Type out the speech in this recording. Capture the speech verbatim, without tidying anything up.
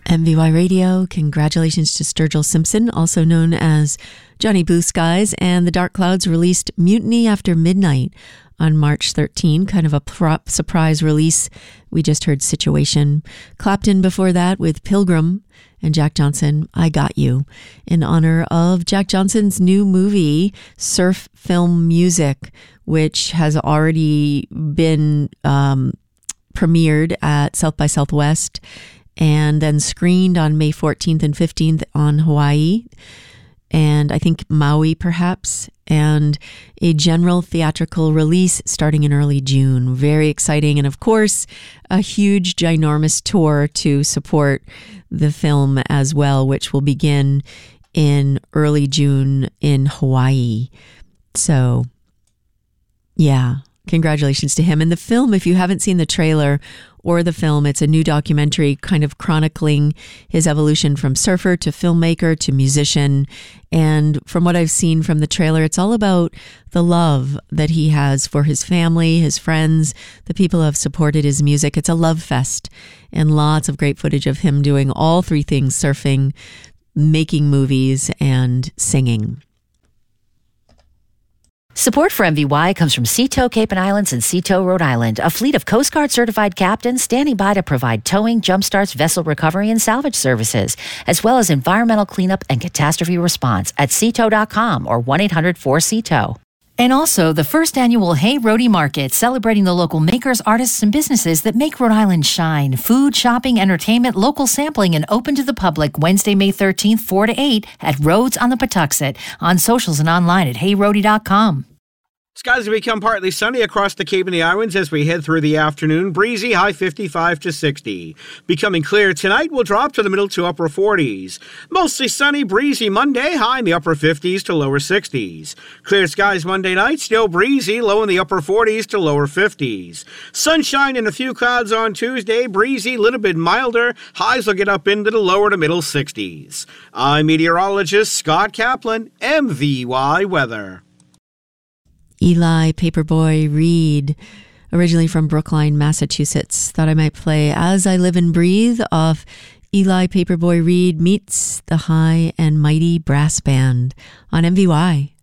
M V Y Radio, congratulations to Sturgill Simpson, also known as Johnny Blue Skies, and the Dark Clouds released Mutiny After Midnight on March thirteenth, kind of a prop surprise release. We just heard Situation. Clapton before that with Pilgrim, and Jack Johnson, I Got You, in honor of Jack Johnson's new movie, Surf Film Music, which has already been um, premiered at South by Southwest and then screened on May fourteenth and fifteenth on Hawaii, and I think Maui perhaps, and a general theatrical release starting in early June. Very exciting, and of course, a huge, ginormous tour to support the film as well, which will begin in early June in Hawaii. So, yeah, congratulations to him. And the film, if you haven't seen the trailer or the film, it's a new documentary kind of chronicling his evolution from surfer to filmmaker to musician. And from what I've seen from the trailer, it's all about the love that he has for his family, his friends, the people who have supported his music. It's a love fest, and lots of great footage of him doing all three things: surfing, making movies, and singing. Support for M V Y comes from Seatow Cape and Islands and Seatow, Rhode Island, a fleet of Coast Guard certified captains standing by to provide towing, jumpstarts, vessel recovery, and salvage services, as well as environmental cleanup and catastrophe response at seatow dot com or one eight hundred four C T O W. And also the first annual Hey Roadie Market, celebrating the local makers, artists, and businesses that make Rhode Island shine. Food, shopping, entertainment, local sampling, and open to the public Wednesday, May thirteenth, four to eight at Rhodes on the Patuxent, on socials and online at hey roadie dot com. Skies will become partly sunny across the Cape and the Islands as we head through the afternoon. Breezy, high fifty-five to sixty. Becoming clear tonight, will drop to the middle to upper forties. Mostly sunny, breezy Monday, high in the upper fifties to lower sixties. Clear skies Monday night, still breezy, low in the upper forties to lower fifties. Sunshine and a few clouds on Tuesday, breezy, little bit milder. Highs will get up into the lower to middle sixties. I'm meteorologist Scott Kaplan, M V Y Weather. Eli Paperboy Reed, originally from Brookline, Massachusetts. Thought I might play As I Live and Breathe off Eli Paperboy Reed meets the High and Mighty Brass Band on M V Y.